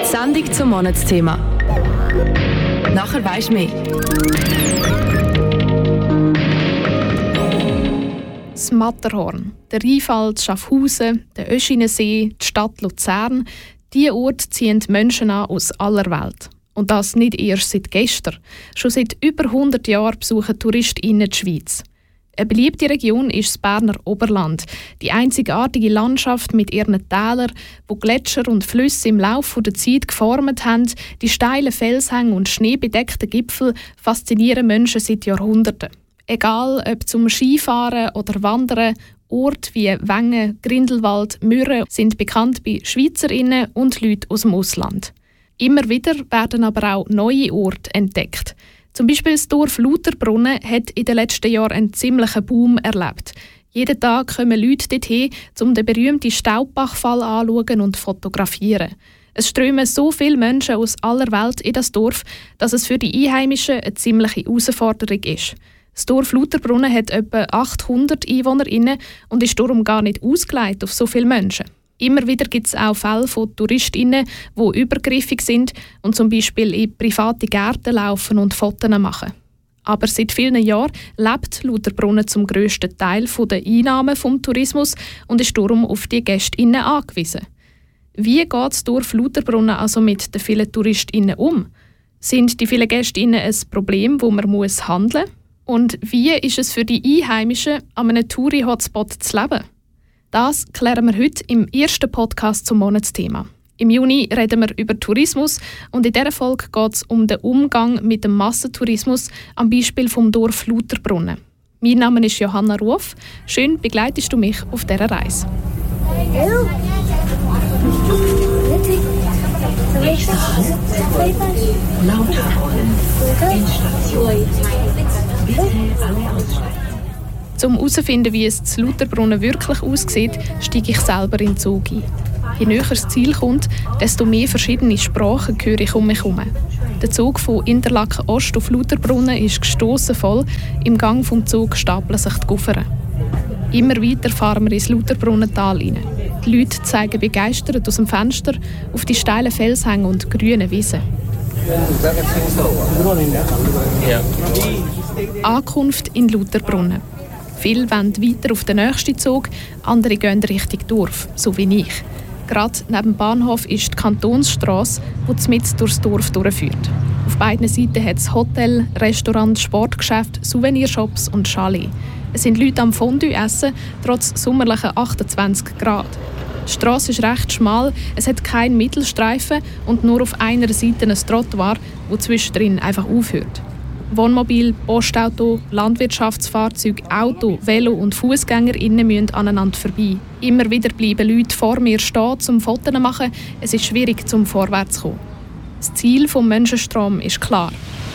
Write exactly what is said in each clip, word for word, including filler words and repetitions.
Sendung zum Monatsthema. Nachher weisst du mehr. Das Matterhorn, der Rheinfall, Schaffhausen, der Öschinensee, die Stadt Luzern. Diese Orte ziehen Menschen an aus aller Welt. Und das nicht erst seit gestern. Schon seit über hundert Jahren besuchen TouristInnen die Schweiz. Eine beliebte Region ist das Berner Oberland. Die einzigartige Landschaft mit ihren Tälern, wo Gletscher und Flüsse im Laufe der Zeit geformt haben, die steilen Felshänge und schneebedeckten Gipfel faszinieren Menschen seit Jahrhunderten. Egal ob zum Skifahren oder Wandern, Orte wie Wengen, Grindelwald, Mürren sind bekannt bei SchweizerInnen und Leuten aus dem Ausland. Immer wieder werden aber auch neue Orte entdeckt. Zum Beispiel das Dorf Lauterbrunnen hat in den letzten Jahren einen ziemlichen Boom erlebt. Jeden Tag kommen Leute dorthin, um den berühmten Staubbachfall anzuschauen und fotografieren. Es strömen so viele Menschen aus aller Welt in das Dorf, dass es für die Einheimischen eine ziemliche Herausforderung ist. Das Dorf Lauterbrunnen hat etwa achthundert EinwohnerInnen und ist darum gar nicht ausgelegt auf so viele Menschen. Immer wieder gibt es auch Fälle von TouristInnen, die übergriffig sind und zum Beispiel in private Gärten laufen und Fotos machen. Aber seit vielen Jahren lebt Lauterbrunnen zum grössten Teil von den Einnahmen vom Tourismus und ist darum auf die GästInnen angewiesen. Wie geht das Dorf Lauterbrunnen also mit den vielen TouristInnen um? Sind die vielen GästInnen ein Problem, wo man muss handeln muss? Und wie ist es für die Einheimischen, an einem Touri-Hotspot zu leben? Das klären wir heute im ersten Podcast zum Monatsthema. Im Juni reden wir über Tourismus und in dieser Folge geht es um den Umgang mit dem Massentourismus am Beispiel vom Dorf Lauterbrunnen. Mein Name ist Johanna Ruf. Schön begleitest du mich auf dieser Reise. Lauterbrunnen. Endstation. Bitte alle aussteigen. Um herauszufinden, wie es zu Lauterbrunnen wirklich aussieht, steige ich selber in den Zug ein. Je näher das Ziel kommt, desto mehr verschiedene Sprachen höre ich um mich herum. Der Zug von Interlaken Ost auf Lauterbrunnen ist gestossen voll. Im Gang vom Zug stapeln sich die Guffern. Immer weiter fahren wir ins Lauterbrunnental hinein. Die Leute zeigen begeistert aus dem Fenster auf die steilen Felshänge und grünen Wiesen. Ja. Ankunft in Lauterbrunnen. Viele wollen weiter auf den nächsten Zug, andere gehen Richtung Dorf, so wie ich. Gerade neben dem Bahnhof ist die Kantonsstrasse, die mitten durchs Dorf durchführt. Auf beiden Seiten hat es Hotel, Restaurant, Sportgeschäfte, Souvenirshops und Chalet. Es sind Leute am Fondue essen, trotz sommerlichen achtundzwanzig Grad. Die Strasse ist recht schmal, es hat keinen Mittelstreifen und nur auf einer Seite ein Trottoir, das zwischendrin einfach aufhört. Wohnmobil, Postauto, Landwirtschaftsfahrzeuge, Auto, Velo und FussgängerInnen müssen aneinander vorbei. Immer wieder bleiben Leute vor mir stehen, um Fotos zu machen. Es ist schwierig, zum vorwärts zu kommen. Das Ziel des Menschenstroms ist klar.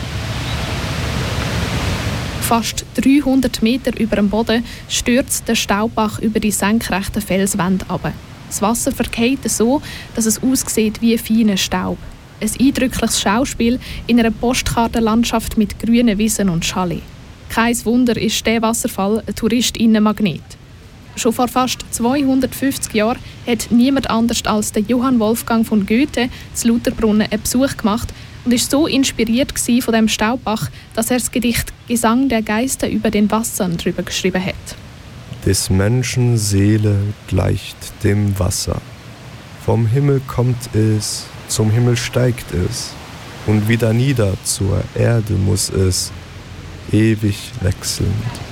Fast dreihundert Meter über dem Boden stürzt der Staubbach über die senkrechten Felswände runter. Das Wasser verkehlt so, dass es aussieht wie feiner Staub. Ein eindrückliches Schauspiel in einer Postkartenlandschaft mit grünen Wiesen und Chalet. Kein Wunder ist dieser Wasserfall ein TouristInnenmagnet. Schon vor fast zweihundertfünfzig Jahren hat niemand anders als der Johann Wolfgang von Goethe zu Lauterbrunnen einen Besuch gemacht und war so inspiriert von dem Staubbach, dass er das Gedicht «Gesang der Geister über den Wassern» darüber geschrieben hat. Des Menschen Seele gleicht dem Wasser. Vom Himmel kommt es, zum Himmel steigt es, und wieder nieder zur Erde muss es, ewig wechselnd.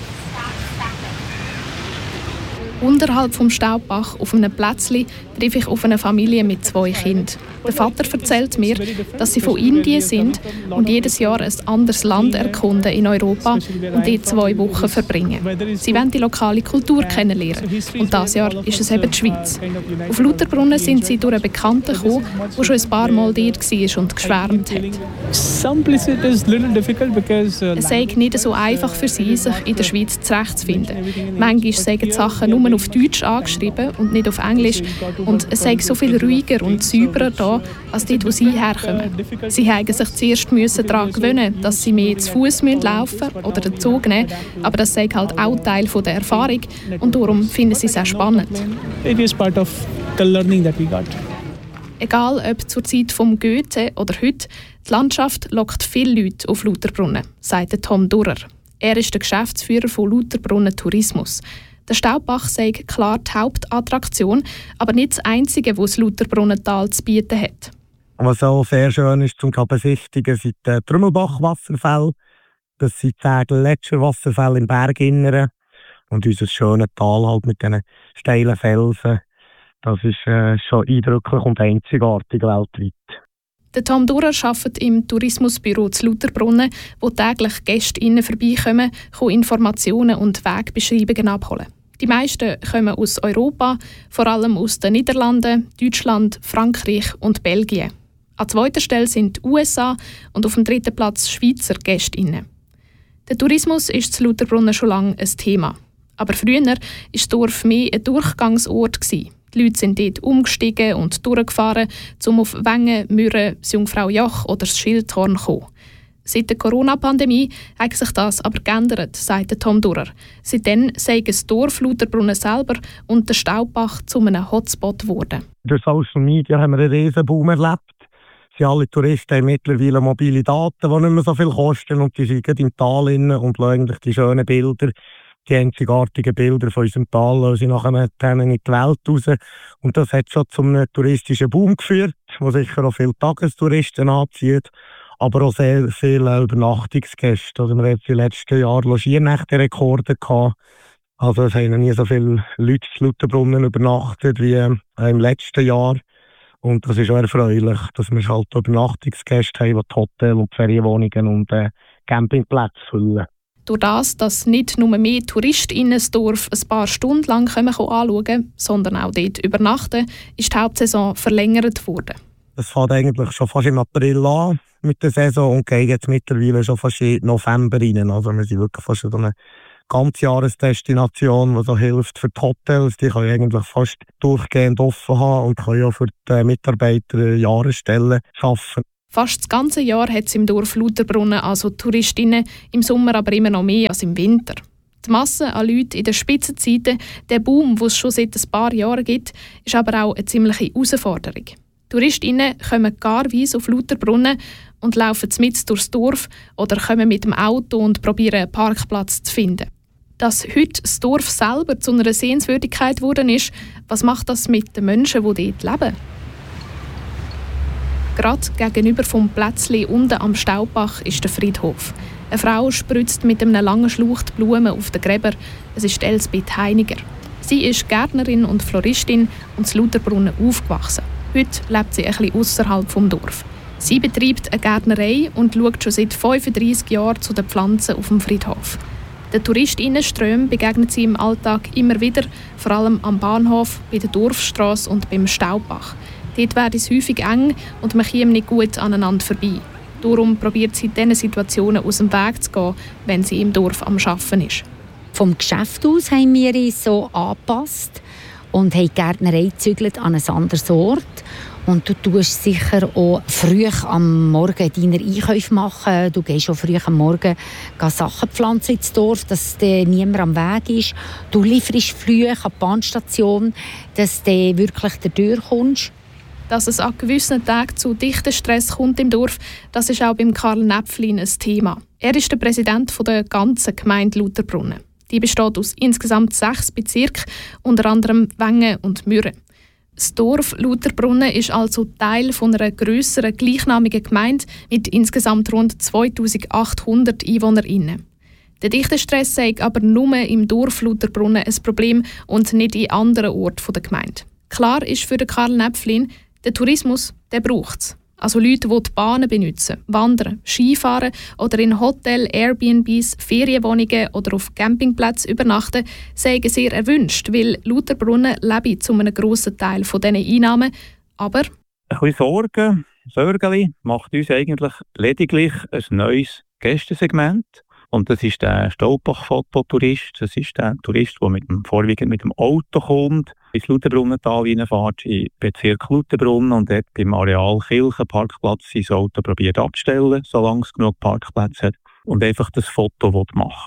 Unterhalb vom Staubbach auf einem Plätzli treffe ich auf eine Familie mit zwei Kindern. Der Vater erzählt mir, dass sie von Indien sind und jedes Jahr ein anderes Land erkunden in Europa und dort zwei Wochen verbringen. Sie wollen die lokale Kultur kennenlernen und dieses Jahr ist es eben die Schweiz. Auf Lauterbrunnen sind sie durch einen Bekannten gekommen, der schon ein paar Mal dort war und geschwärmt hat. Es sei nicht so einfach für sie, sich in der Schweiz zurechtzufinden. Manchmal sagen die Sachen nur auf Deutsch angeschrieben und nicht auf Englisch und es sei so viel ruhiger und sauberer da als dort, wo sie herkommen. Sie mussten sich zuerst müssen daran gewöhnen, dass sie mehr zu Fuß laufen müssen oder den Zug nehmen, aber das sei halt auch Teil der Erfahrung und darum finden sie es sehr spannend. It is part of the learning that we got. Egal ob zur Zeit vom Goethe oder heute, die Landschaft lockt viele Leute auf Lauterbrunnen, sagt Tom Durrer. Er ist der Geschäftsführer von Lauterbrunnen Tourismus. Der Staubbach sei klar die Hauptattraktion, aber nicht das Einzige, was das Lauterbrunnental zu bieten hat. Was auch sehr schön ist zum besichtigen, sind die Trümmelbach-Wasserfälle. Das sind zehn Gletscherwasserfälle im Berginneren. Und unser schönes Tal halt mit diesen steilen Felsen. Das ist äh, schon eindrücklich und einzigartig weltweit. Der Tom Durrer arbeitet im Tourismusbüro zu Lauterbrunnen, wo täglich Gäste vorbeikommen, Informationen und Wegbeschreibungen abholen. Die meisten kommen aus Europa, vor allem aus den Niederlanden, Deutschland, Frankreich und Belgien. An zweiter Stelle sind die U S A und auf dem dritten Platz Schweizer Gäste. Der Tourismus ist zu Lauterbrunnen schon lange ein Thema. Aber früher war das Dorf mehr ein Durchgangsort. Die Leute sind dort umgestiegen und durchgefahren, um auf Wengen, Mürren, das Jungfraujoch oder das Schildhorn zu kommen. Seit der Corona-Pandemie hat sich das aber geändert, sagt Tom Durrer. Seitdem sei das Dorf Lauterbrunnen selber und der Staubbach zu einem Hotspot geworden. Durch Social Media haben wir einen riesen Boom erlebt. Sie alle Touristen haben mittlerweile mobile Daten, die nicht mehr so viel kosten. Und die sind im Tal rein und lassen die schönen Bilder, die einzigartigen Bilder von unserem Tal, lassen sie nachher in die Welt raus. Und das hat schon zu einem touristischen Boom geführt, der sicher auch viele Tagestouristen anzieht, aber auch sehr viele Übernachtungsgäste. Also wir hatten in den letzten Jahren Logiernächte-Rekorde gehabt. Also es haben nie so viele Leute in Lauterbrunnen übernachtet wie im letzten Jahr. Und das ist auch erfreulich, dass wir halt Übernachtungsgäste haben, die Hotels und Ferienwohnungen und äh, Campingplätze füllen. Durch das, dass nicht nur mehr TouristInnen das Dorf ein paar Stunden lang anschauen können, sondern auch dort übernachten, ist die Hauptsaison verlängert worden. Es fängt eigentlich schon fast im April an mit der Saison und geht jetzt mittlerweile schon fast in November rein. Also wir sind wirklich fast so eine Ganzjahresdestination, die so hilft für die Hotels. Die können eigentlich fast durchgehend offen haben und können auch für die Mitarbeiter Jahresstellen arbeiten. Fast das ganze Jahr hat es im Dorf Lauterbrunnen also Touristinnen, im Sommer aber immer noch mehr als im Winter. Die Masse an Leuten in den Spitzenzeiten, der Boom, den es schon seit ein paar Jahren gibt, ist aber auch eine ziemliche Herausforderung. TouristInnen kommen garweise auf Lauterbrunnen und laufen mitten durchs Dorf oder kommen mit dem Auto und probieren einen Parkplatz zu finden. Dass heute das Dorf selber zu einer Sehenswürdigkeit geworden ist, was macht das mit den Menschen, die dort leben? Gerade gegenüber vom Plätzli unten am Staubbach ist der Friedhof. Eine Frau spritzt mit einem langen Schlauch die Blumen auf den Gräber. Es ist Elsbeth Heiniger. Sie ist Gärtnerin und Floristin und in Lauterbrunnen aufgewachsen. Heute lebt sie ein bisschen ausserhalb vom Dorf. Sie betreibt eine Gärtnerei und schaut schon seit fünfunddreissig Jahren zu den Pflanzen auf dem Friedhof. Den TouristInnenströmen begegnet sie im Alltag immer wieder, vor allem am Bahnhof, bei der Dorfstrasse und beim Staubbach. Dort wird es häufig eng und man käme nicht gut aneinander vorbei. Darum probiert sie in diesen Situationen aus dem Weg zu gehen, wenn sie im Dorf am Arbeiten ist. Vom Geschäft aus haben wir uns so angepasst und haben die Gärtnerei gezügelt an ein anderes Ort. Und du tust sicher auch früh am Morgen deine Einkäufe machen. Du gehst auch früh am Morgen Sachen pflanzen ins Dorf, dass niemand am Weg ist. Du lieferst früh an die Bahnstation, dass du wirklich da durchkommst. Dass es an gewissen Tagen zu dichten Stress kommt im Dorf, das ist auch beim Karl Näpflin ein Thema. Er ist der Präsident der ganzen Gemeinde Lauterbrunnen. Die besteht aus insgesamt sechs Bezirken, unter anderem Wengen und Mürren. Das Dorf Lauterbrunnen ist also Teil von einer grösseren gleichnamigen Gemeinde mit insgesamt rund zweitausendachthundert EinwohnerInnen. Der Dichtestress sei aber nur im Dorf Lauterbrunnen ein Problem und nicht in anderen Orten der Gemeinde. Klar ist für Karl Näpflin, der Tourismus, der braucht es. Also Leute, die die Bahnen benutzen, wandern, Skifahren oder in Hotels, Airbnbs, Ferienwohnungen oder auf Campingplätzen übernachten, seien sehr erwünscht, weil Lauterbrunnen lebe zu einem grossen Teil von diesen Einnahmen. Aber ein bisschen Sorgen, Sorgen macht uns eigentlich lediglich ein neues Gästesegment. Und das ist der Staubbach-Fototourist. Das ist der Tourist, der mit dem, vorwiegend mit dem Auto kommt, ins Lauterbrunnental reinfährt, in den Bezirk Lauterbrunnen und dort beim Areal Kirchenparkplatz sein Auto probiert abzustellen, solange es genug Parkplätze hat. Und einfach das Foto machen will.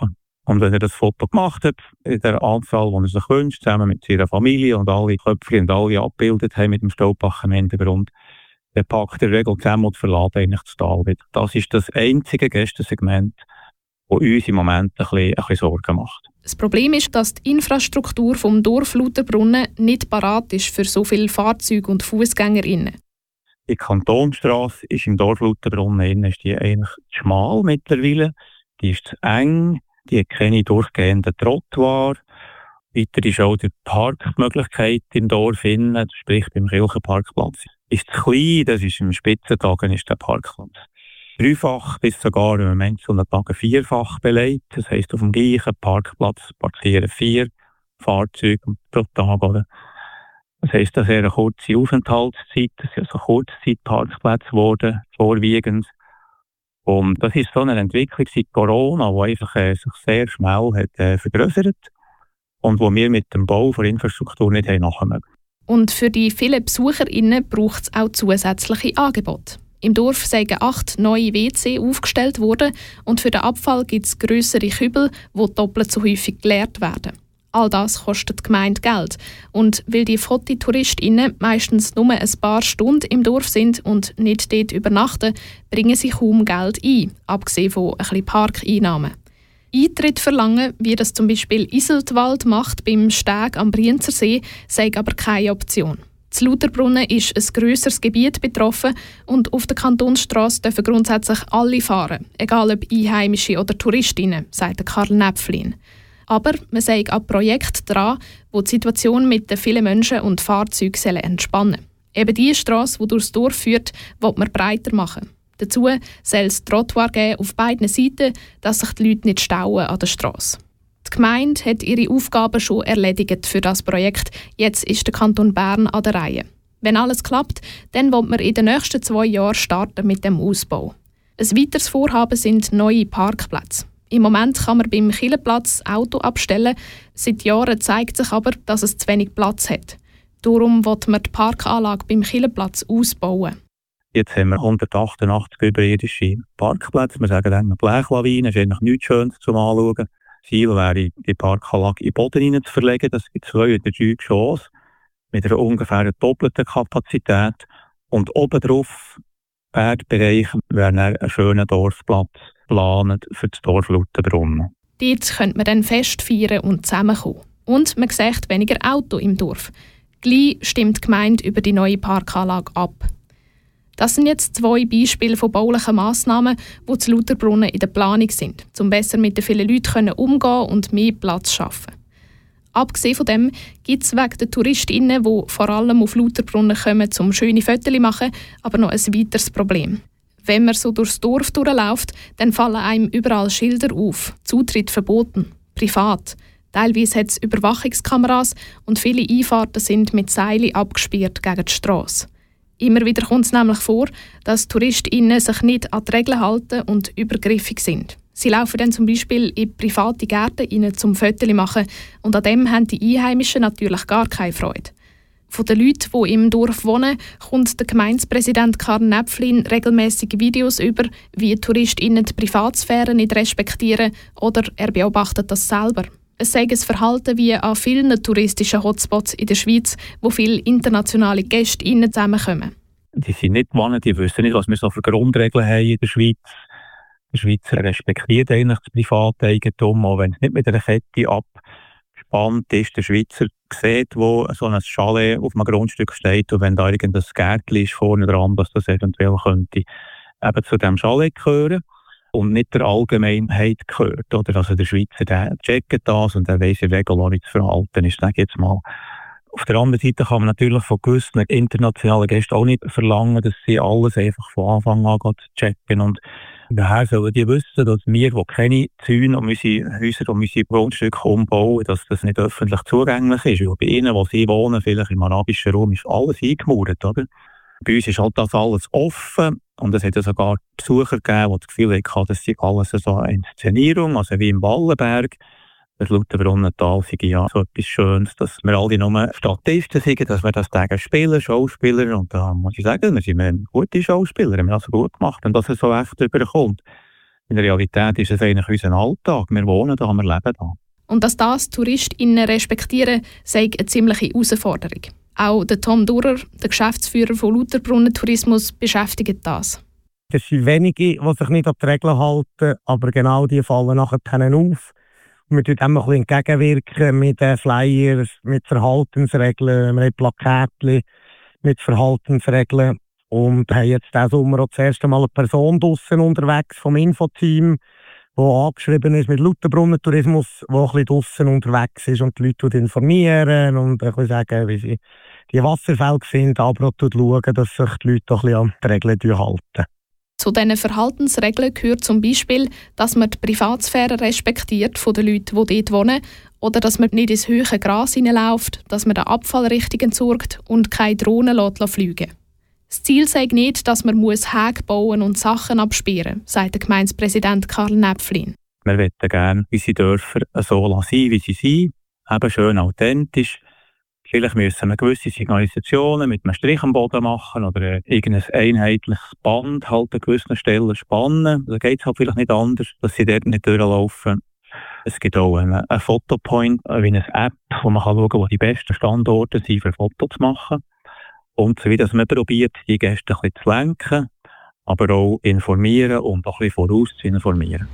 Und wenn er das Foto gemacht hat, in der Anzahl, die er sich wünscht, zusammen mit seiner Familie und alle Köpfe und alle abgebildet haben mit dem Staubach im Hintergrund, dann packt er Regel zusammen und verlässt eigentlich das Tal wieder. Das ist das einzige Gästensegment, das uns im Moment ein bisschen, ein bisschen Sorgen macht. Das Problem ist, dass die Infrastruktur vom Dorf Lauterbrunnen nicht parat ist für so viele Fahrzeuge und FussgängerInnen. Die Kantonsstrasse ist im Dorf Lauterbrunnen ist die eigentlich zu schmal mittlerweile. Die ist zu eng, die hat keine durchgehenden Trottoir. Weiter ist auch die Parkmöglichkeit im Dorf innen, sprich beim Kirchenparkplatz, ist zu klein. Das ist im Spitzentagen ist der Parkplatz dreifach bis sogar im einzelnen Tagen vierfach belegt. Das heisst, auf dem gleichen Parkplatz parkieren vier Fahrzeuge pro Tag. Oder? Das heisst, das ist eine kurze Aufenthaltszeit. Das sind also Kurzzeitparkplätze geworden, vorwiegend. Und das ist so eine Entwicklung seit Corona, die einfach äh, sich sehr schnell hat, äh, vergrößert und wo wir mit dem Bau von Infrastruktur nicht haben nachher mögen. Und für die vielen BesucherInnen braucht es auch zusätzliche Angebote. Im Dorf sind acht neue W C aufgestellt worden und für den Abfall gibt es grössere Kübel, die doppelt so häufig geleert werden. All das kostet die Gemeinde Geld. Und weil die Fototouristinnen meistens nur ein paar Stunden im Dorf sind und nicht dort übernachten, bringen sie kaum Geld ein, abgesehen von ein bisschen Parkeinnahmen. Eintritt verlangen, wie das zum Beispiel Iseltwald macht beim Steg am Brienzersee, sei aber keine Option. In Lauterbrunnen ist ein grösseres Gebiet betroffen und auf der Kantonsstrasse dürfen grundsätzlich alle fahren, egal ob Einheimische oder Touristinnen, sagt Karl Näpflin. Aber man sei an Projekten dran, wo die Situation mit den vielen Menschen und Fahrzeugen entspannen sollen. Eben diese Strasse, die durchs Dorf führt, will man breiter machen. Dazu soll es Trottoir geben auf beiden Seiten, dass sich die Leute nicht stauen an der Strasse. Die Gemeinde hat ihre Aufgaben schon erledigt für das Projekt. Jetzt ist der Kanton Bern an der Reihe. Wenn alles klappt, dann will man in den nächsten zwei Jahren starten mit dem Ausbau. Ein weiteres Vorhaben sind neue Parkplätze. Im Moment kann man beim Kirchenplatz Auto abstellen. Seit Jahren zeigt sich aber, dass es zu wenig Platz hat. Darum will man die Parkanlage beim Kirchenplatz ausbauen. Jetzt haben wir hundertachtundachtzig überirdische Parkplätze. Wir sagen dann Blechlawinen, das ist eigentlich nichts Schönes zum Anschauen. Ziel wäre, die Parkanlage in den Boden hinein zu verlegen. Das gibt zwei oder drei Geschosse mit einer ungefähr doppelten Kapazität. Und obendrauf, Bergbereich, wäre dann ein schöner Dorfplatz geplant für das Dorf Lauterbrunnen. Dort könnte man dann Fest feiern und zusammenkommen. Und man sieht weniger Auto im Dorf. Gleich stimmt die Gemeinde über die neue Parkanlage ab. Das sind jetzt zwei Beispiele von baulichen Massnahmen, die zu Lauterbrunnen in der Planung sind, um besser mit den vielen Leuten umgehen und mehr Platz zu schaffen. Abgesehen von dem gibt es wegen der TouristInnen, die vor allem auf Lauterbrunnen kommen, um schöne Fotos zu machen, aber noch ein weiteres Problem. Wenn man so durchs Dorf durchläuft, dann fallen einem überall Schilder auf. Zutritt verboten. Privat. Teilweise hat es Überwachungskameras und viele Einfahrten sind mit Seilen abgesperrt gegen die Strasse. Immer wieder kommt es nämlich vor, dass TouristInnen sich nicht an die Regeln halten und übergriffig sind. Sie laufen dann zum Beispiel in private Gärten rein, zum Fotos machen und an dem haben die Einheimischen natürlich gar keine Freude. Von den Leuten, die im Dorf wohnen, kommt der Gemeindepräsident Karl Näpflin regelmäßig Videos über, wie TouristInnen die Privatsphäre nicht respektieren, oder er beobachtet das selber. Es sei ein Verhalten wie an vielen touristischen Hotspots in der Schweiz, wo viele internationale GästInnen zusammenkommen. Die sind nicht gewohnt, die wissen nicht, was wir so für Grundregeln haben in der Schweiz. Der Schweizer respektiert eigentlich das Privateigentum, auch wenn es nicht mit einer Kette abgespannt ist. Der Schweizer sieht, wo so ein Chalet auf einem Grundstück steht und wenn da irgendein Gärtchen ist vorne dran, dass das eventuell könnte eben zu diesem Chalet gehören und nicht der Allgemeinheit gehört. Oder? Also der Schweizer, der checkt das und der weiss in der Regel auch, wie zu verhalten ist. Sag jetzt mal. Auf der anderen Seite kann man natürlich von gewissen internationalen Gästen auch nicht verlangen, dass sie alles einfach von Anfang an checken. Und daher sollen die wissen, dass wir, die keine Zäune um unsere Häuser, um unsere Grundstücke umbauen, dass das nicht öffentlich zugänglich ist. Weil bei ihnen, wo sie wohnen, vielleicht im arabischen Raum, ist alles eingemauert. Oder? Bei uns ist halt das alles offen. Und es hat ja sogar Besucher gegeben, die das Gefühl hatten, das sei alles so eine Inszenierung, also wie im Wallenberg. Das Lauterbrunnental sei ja so etwas Schönes, dass wir alle nur Statisten sind, dass wir das Tage spielen, Schauspieler. Und da muss ich sagen, wir sind gute Schauspieler, wir haben also gut gemacht, wenn das so echt überkommt. In der Realität ist es eigentlich unser Alltag. Wir wohnen da, wir leben da. Und dass das TouristInnen respektieren, sei eine ziemliche Herausforderung. Auch der Tom Durer, der Geschäftsführer von Lauterbrunnen Tourismus, beschäftigt das. Es sind wenige, die sich nicht an die Regeln halten, aber genau die fallen nachher auf. Wir wirken dem ein bisschen entgegenwirken mit den Flyers, mit Verhaltensregeln, mit Plakatchen, mit Verhaltensregeln. Und haben jetzt diesen Sommer auch das erste Mal eine Person draussen unterwegs vom Infoteam, die angeschrieben ist mit Lauterbrunnen Tourismus, die ein bisschen draussen unterwegs ist und die Leute informieren und ein bisschen sagen, wie sie die Wasserfälle sind, aber auch schauen, dass sich die Leute ein bisschen an die Regeln halten. Zu diesen Verhaltensregeln gehört zum Beispiel, dass man die Privatsphäre respektiert von den Leuten, die dort wohnen, oder dass man nicht ins hohe Gras hineinläuft, dass man den Abfall richtig entsorgt und keine Drohnen fliegen lässt. Das Ziel sei nicht, dass man Häge bauen und Sachen absperren muss, sagt der Gemeindepräsident Karl Näpflin. Wir möchten gerne unsere Dörfer so sein, wie sie sind, eben schön authentisch. Vielleicht müssen wir gewisse Signalisationen mit einem Strich am Boden machen oder irgendein einheitliches Band halt an gewissen Stellen spannen. Da geht es halt vielleicht nicht anders, dass sie dort nicht durchlaufen. Es gibt auch einen, einen Fotopoint, wie eine App, wo man kann schauen kann, wo die besten Standorte sind, für Fotos zu machen. Und so wie das man probiert, die Gäste ein bisschen zu lenken, aber auch informieren und auch ein bisschen voraus zu informieren.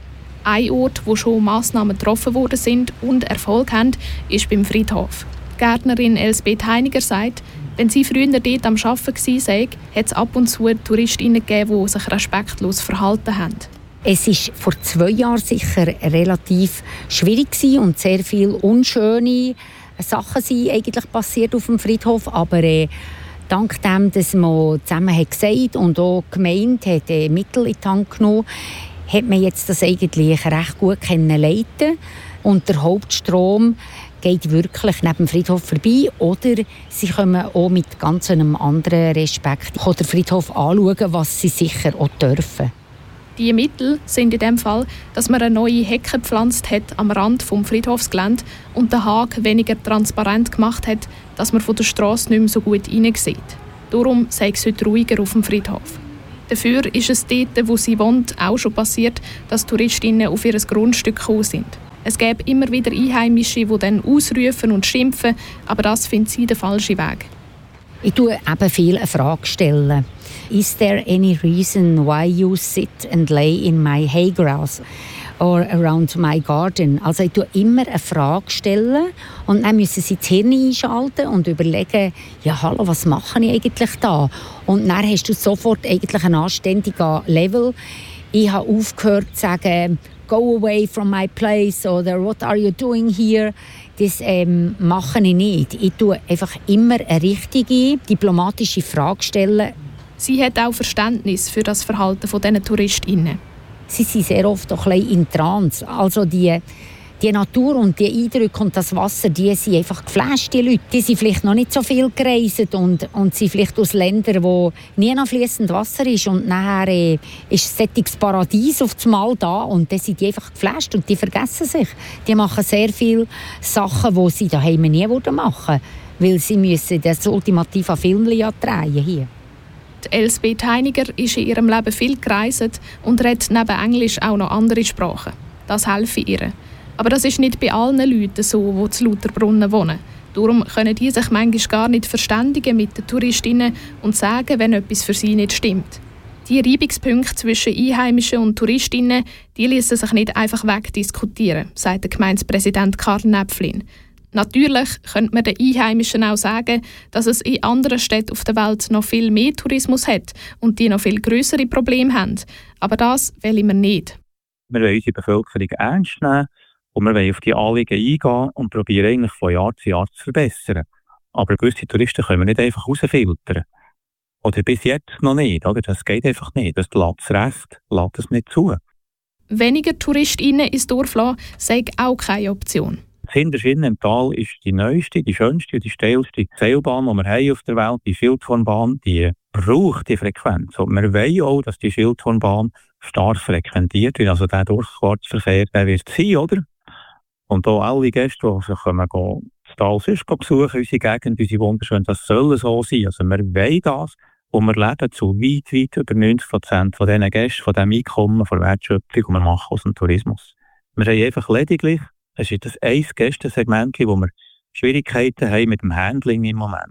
Ein Ort, wo schon Massnahmen getroffen worden sind und Erfolg haben, ist beim Friedhof. Die Gärtnerin Elsbeth Heiniger sagt, wenn sie früher dort am Arbeiten war, hat es ab und zu TouristInnen gegeben, die sich respektlos verhalten haben. Es war vor zwei Jahren sicher relativ schwierig und sehr viele unschöne Sachen sind eigentlich passiert auf dem Friedhof. Aber äh, dank dem, dass man zusammen hat gesagt und auch gemeint hat, äh, Mittel in die Hand genommen, hat man jetzt das eigentlich recht gut leiten. Und der Hauptstrom geht wirklich neben dem Friedhof vorbei oder sie können auch mit ganz einem anderen Respekt den Friedhof anschauen, was sie sicher auch dürfen. Die Mittel sind in dem Fall, dass man eine neue Hecke gepflanzt hat am Rand vom Friedhofsgelände und den Hag weniger transparent gemacht hat, dass man von der Straße nicht mehr so gut hineinsieht. Darum sei es heute ruhiger auf dem Friedhof. Dafür ist es dort, wo sie wohnt, auch schon passiert, dass Touristinnen auf ihr Grundstück gekommen sind. Es gäbe immer wieder Einheimische, die dann ausrufen und schimpfen, aber das findet sie den falschen Weg. Ich stelle eben viel eine Frage stellen. Is there any reason why you sit and lay in my hay grass or around my garden? Also ich stelle immer eine Frage stellen und dann müssen sie das Hirn einschalten und überlegen, ja hallo, was mache ich eigentlich da? Und dann hast du sofort eigentlich ein anständiges Level. Ich habe aufgehört zu sagen, go away from my place oder what are you doing here? Das ähm, mache ich nicht. Ich tue einfach immer eine richtige, diplomatische Frage stellen. Sie hat auch Verständnis für das Verhalten dieser TouristInnen. Sie sind sehr oft auch ein bisschen in Trance. Also die, die Natur und die Eindrücke und das Wasser, die sind einfach geflasht, die Leute. Die sind vielleicht noch nicht so viel gereist und, und sind vielleicht aus Ländern, wo nie noch fließend Wasser ist. Und nachher äh, ist ein solches Paradies auf das Mal da und dann sind die einfach geflasht und die vergessen sich. Die machen sehr viele Sachen, die sie daheim nie machen würden, weil sie müssen das ultimative Film drehen hier. Elsbeth Heiniger ist in ihrem Leben viel gereist und redet neben Englisch auch noch andere Sprachen. Das helfe ihr. Aber das ist nicht bei allen Leuten so, die zu Lauterbrunnen wohnen. Darum können die sich manchmal gar nicht verständigen mit den Touristinnen und sagen, wenn etwas für sie nicht stimmt. Die Reibungspunkte zwischen Einheimischen und Touristinnen die ließen sich nicht einfach wegdiskutieren, sagt der Gemeindepräsident Karl Näpflin. Natürlich könnte man den Einheimischen auch sagen, dass es in anderen Städten auf der Welt noch viel mehr Tourismus hat und die noch viel grössere Probleme haben. Aber das wollen wir nicht. Wir wollen unsere Bevölkerung ernst nehmen und wir wollen auf die Anliegen eingehen und probieren eigentlich von Jahr zu Jahr zu verbessern. Aber gewisse Touristen können wir nicht einfach rausfiltern. Oder bis jetzt noch nicht. Oder? Das geht einfach nicht. Das lässt das Recht lässt es nicht zu. Weniger TouristInnen ins Dorf lassen, sei auch keine Option. Hinterst im Tal ist die neueste, die schönste und die steilste Seilbahn, die wir haben auf der Welt, die Schildhornbahn, die braucht die Frequenz. Und wir wollen auch, dass die Schildhornbahn stark frequentiert wird. Also der Durchfahrtsverkehr, der wird sein, oder? Und auch alle Gäste, die sich kommen, das Tal sonst besuchen, unsere Gegend, unsere wunderschön, das soll so sein. Also wir wollen das Und wir leben zu weit, weit über neunzig Prozent von diesen Gästen, von diesem Einkommen, von der Wertschöpfung, die wir machen aus dem Tourismus. Wir haben einfach lediglich, es ist das ein Gästensegment, wo wir Schwierigkeiten haben mit dem Handling im Moment.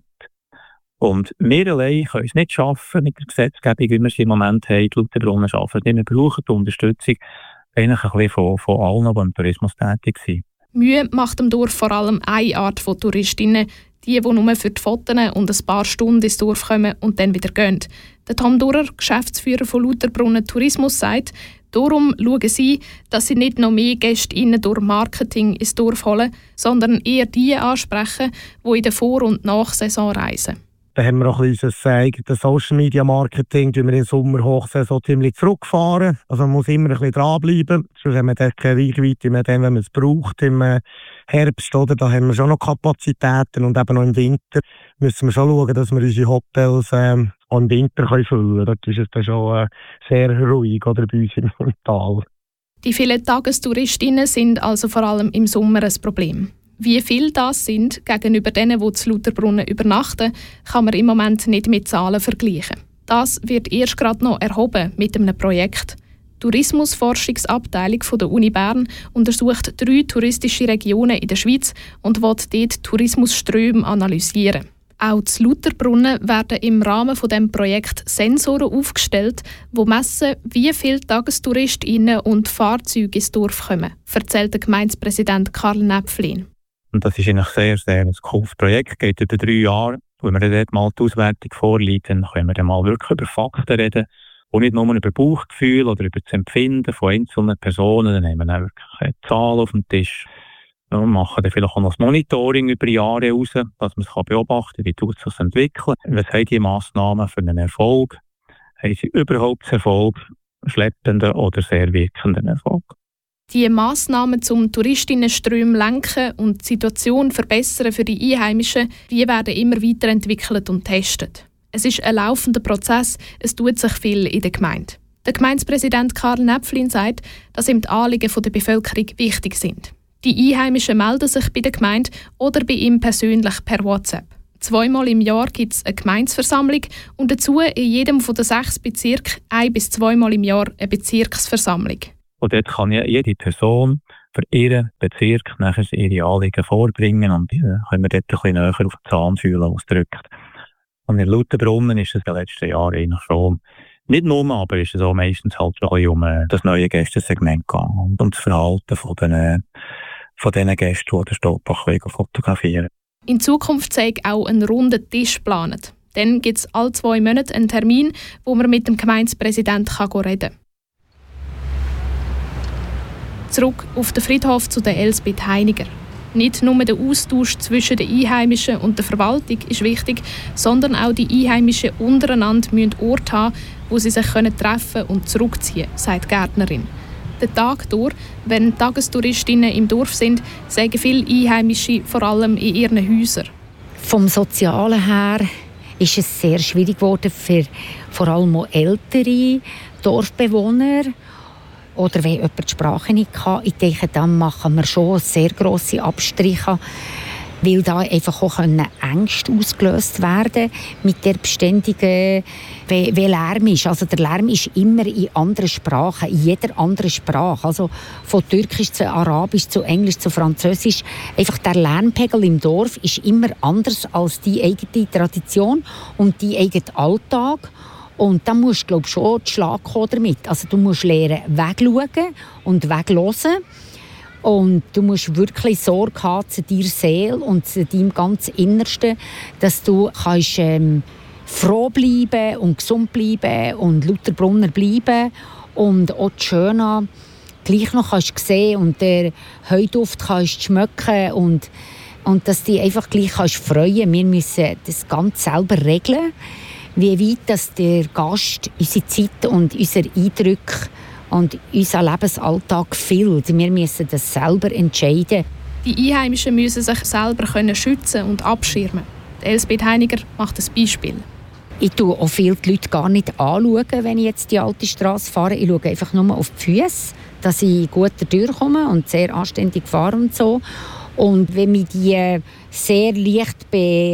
Und wir allein können es nicht schaffen mit der Gesetzgebung, wie wir sie im Moment haben, die Lauterbrunnen schaffen. Wir brauchen die Unterstützung eigentlich ein bisschen von, von allen, die im Tourismus tätig sind. Mühe macht dem Dorf vor allem eine Art von Touristinnen, die, die nur für die Fotos und ein paar Stunden ins Dorf kommen und dann wieder gehen. Der Tom Durrer, Geschäftsführer von Lauterbrunnen Tourismus, sagt, darum schauen sie, dass sie nicht noch mehr Gäste durch Marketing ins Dorf holen, sondern eher die ansprechen, die in der Vor- und Nachsaison reisen. Da haben wir auch ein bisschen das eigenes Social Media Marketing, das wir in der Sommerhochsaison ziemlich zurückfahren. Also man muss immer ein bisschen dranbleiben. Sonst haben wir dann keine Reichweite mehr, wenn man es braucht im Herbst. Oder? Da haben wir schon noch Kapazitäten und eben auch im Winter müssen wir schon schauen, dass wir unsere Hotels ähm, auch im Winter können füllen können. Dort ist es dann schon äh, sehr ruhig oder, bei uns im Tal. Die vielen Tagestouristinnen sind also vor allem im Sommer ein Problem. Wie viel das sind gegenüber denen, die zu Lauterbrunnen übernachten, kann man im Moment nicht mit Zahlen vergleichen. Das wird erst gerade noch erhoben mit einem Projekt. Die Tourismusforschungsabteilung der Uni Bern untersucht drei touristische Regionen in der Schweiz und will dort Tourismusströme analysieren. Auch zu Lauterbrunnen werden im Rahmen von dem Projekt Sensoren aufgestellt, die messen, wie viele Tagestouristinnen und Fahrzeuge ins Dorf kommen, erzählt der Gemeindepräsident Karl Näpflin. Und das ist eigentlich sehr, sehr ein cooles Projekt. Es geht über drei Jahre. Wenn wir dort mal die Auswertung vorliegt, dann können wir dann mal wirklich über Fakten reden. Und nicht nur über Bauchgefühl oder über das Empfinden von einzelnen Personen. Dann haben wir dann wirklich eine Zahl auf dem Tisch. Wir machen dann vielleicht auch noch das Monitoring über Jahre raus, dass man es beobachten kann, wie tut es sich entwickeln. Was haben die Massnahmen für einen Erfolg? Haben sie überhaupt Erfolg, schleppenden oder sehr wirkenden Erfolg? Die Massnahmen zum Touristinnenström lenken und die Situation verbessern für die Einheimischen, die werden immer weiterentwickelt und getestet. Es ist ein laufender Prozess, es tut sich viel in der Gemeinde. Der Gemeindepräsident Karl Näpflin sagt, dass ihm die Anliegen der Bevölkerung wichtig sind. Die Einheimischen melden sich bei der Gemeinde oder bei ihm persönlich per WhatsApp. Zweimal im Jahr gibt es eine Gemeindeversammlung und dazu in jedem von den sechs Bezirken ein- bis zweimal im Jahr eine Bezirksversammlung. Und dort kann jede Person für ihren Bezirk nachher ihre Anliegen vorbringen und dann können wir dort ein bisschen näher auf den Zahn fühlen, was drückt. Und in Lauterbrunnen ist es in den letzten Jahren eigentlich schon, nicht nur, aber ist es auch meistens halt schon um das neue Gästensegment gegangen und um das Verhalten von den, von den Gästen, die den Stolpach fotografieren. In Zukunft sei auch ein runder Tisch geplant. Dann gibt es alle zwei Monate einen Termin, wo man mit dem Gemeindepräsidenten reden kann. Zurück auf den Friedhof zu der Elsbeth Heiniger. Nicht nur der Austausch zwischen den Einheimischen und der Verwaltung ist wichtig, sondern auch die Einheimischen untereinander müssen Orte haben, wo sie sich treffen und zurückziehen können, sagt die Gärtnerin. Den Tag durch, wenn Tagestouristinnen im Dorf sind, sagen viele Einheimische vor allem in ihren Häusern. Vom Sozialen her ist es sehr schwierig geworden für vor allem auch ältere Dorfbewohner. Oder wenn jemand die Sprache nicht kann, ich denke, dann machen wir schon sehr grosse Abstriche, weil da einfach auch Ängste ausgelöst werden mit der beständigen, wie, wie Lärm ist. Also der Lärm ist immer in anderen Sprachen, in jeder anderen Sprache. Also von Türkisch zu Arabisch, zu Englisch, zu Französisch. Einfach der Lärmpegel im Dorf ist immer anders als die eigene Tradition und die eigene Alltag. Und dann musst du, glaube ich, schon die Schlag kommen damit. Also du musst lernen, wegschauen und weghören. Und du musst wirklich Sorge haben zu deiner Seele und zu deinem ganz Innersten, dass du kannst, ähm, froh bleiben und gesund bleiben und Lauterbrunner bleiben. Und auch die Schöne gleich noch kannst sehen und den Heuduft kannst schmecken und, und dass du dich einfach gleich kannst freuen. Wir müssen das ganz selber regeln, wie weit dass der Gast unsere Zeit und unsere Eindrücke und unseren Lebensalltag füllt. Wir müssen das selber entscheiden. Die Einheimischen müssen sich selber können schützen und abschirmen. Die Elsbeth Heiniger macht ein Beispiel. Ich schaue auch viele die Leute gar nicht anschauen, wenn ich jetzt die alte Straße fahre. Ich schaue einfach nur auf die Füße, dass ich gut durchkomme und sehr anständig fahre und so. Und wenn mich die sehr leicht be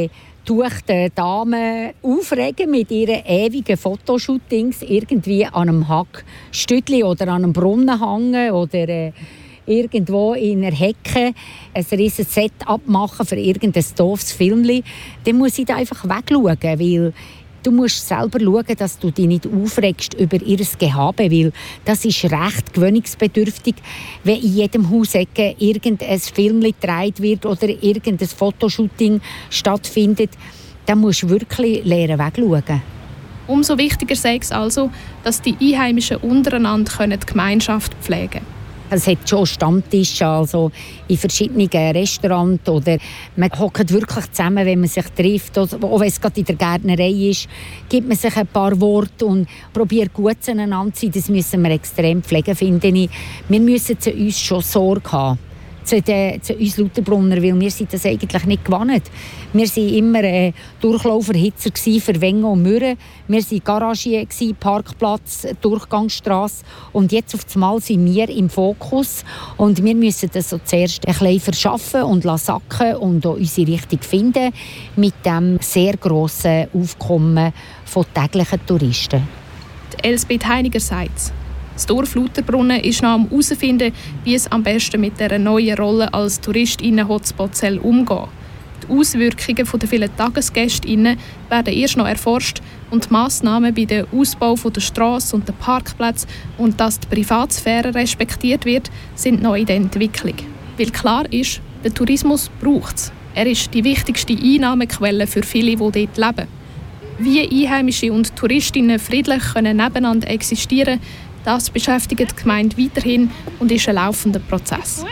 betuchten Damen aufregen mit ihren ewigen Fotoshootings, irgendwie an einem Hackstütli oder an einem Brunnen hängen oder äh, irgendwo in einer Hecke ein riesiges Set abmachen für irgendein doofes Filmchen, dann muss ich da einfach wegschauen, weil du musst selber schauen, dass du dich nicht aufregst über ihr Gehabe, weil das ist recht gewöhnungsbedürftig, wenn in jedem Hausecke irgendein Film gedreht wird oder irgendein Fotoshooting stattfindet. Dann musst du wirklich lernen wegschauen. Umso wichtiger sei es also, dass die Einheimischen untereinander die Gemeinschaft pflegen können. Es hat schon Stammtische, also in verschiedenen Restaurants. Oder man hockt wirklich zusammen, wenn man sich trifft. Auch wenn es gerade in der Gärtnerei ist, gibt man sich ein paar Worte und probiert gut zueinander zu sein. Das müssen wir extrem pflegen, finde ich. Wir müssen zu uns schon Sorge haben. Zu, den, zu uns Lauterbrunner, weil wir sind das eigentlich nicht gewohnt. Wir waren immer äh, Durchlauferhitzer für Wengen und Mürren. Wir waren Garagier, Parkplatz, Durchgangsstrasse. Und jetzt auf einmal sind wir im Fokus. Und wir müssen das so zuerst ein bisschen verschaffen und sacken und auch unsere Richtung finden mit dem sehr grossen Aufkommen von täglichen Touristen. Die Elsbeth Heiniger sagt, das Dorf Lauterbrunnen ist noch am herausfinden, wie es am besten mit dieser neuen Rolle als Touristinnen-Hotspot umgehen. Die Auswirkungen der vielen Tagesgästinnen werden erst noch erforscht und die Massnahmen bei dem Ausbau der Strassen und der Parkplätze und dass die Privatsphäre respektiert wird, sind noch in der Entwicklung. Weil klar ist, der Tourismus braucht es. Er ist die wichtigste Einnahmequelle für viele, die dort leben. Wie Einheimische und Touristinnen friedlich können nebeneinander existieren können, das beschäftigt die Gemeinde weiterhin und ist ein laufender Prozess.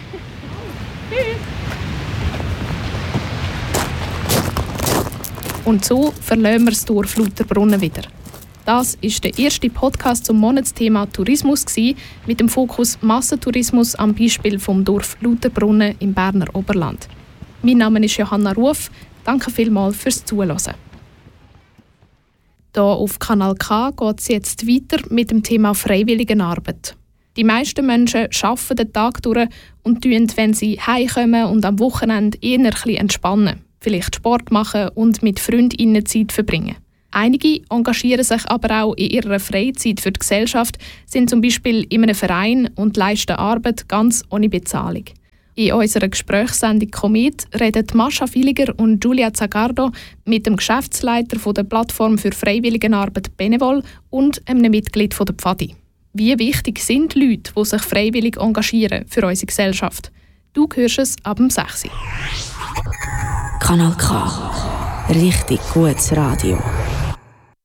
Und so verlassen wir das Dorf Lauterbrunnen wieder. Das war der erste Podcast zum Monatsthema Tourismus mit dem Fokus Massentourismus am Beispiel vom Dorf Lauterbrunnen im Berner Oberland. Mein Name ist Johanna Ruf. Danke vielmals fürs Zuhören. Hier auf Kanal K geht es jetzt weiter mit dem Thema Freiwilligenarbeit. Die meisten Menschen arbeiten den Tag durch und tun, wenn sie heimkommen und am Wochenende eher ein bisschen entspannen, vielleicht Sport machen und mit Freundinnen Zeit verbringen. Einige engagieren sich aber auch in ihrer Freizeit für die Gesellschaft, sind zum Beispiel in einem Verein und leisten Arbeit ganz ohne Bezahlung. In unserer Gesprächssendung «Komet» reden Mascha Filiger und Giulia Zagardo mit dem Geschäftsleiter der Plattform für Freiwilligenarbeit Benevol und einem Mitglied der Pfadi. Wie wichtig sind Leute, die sich freiwillig engagieren für unsere Gesellschaft? Du hörst es ab dem sechs Uhr. Kanal K. Richtig gutes Radio.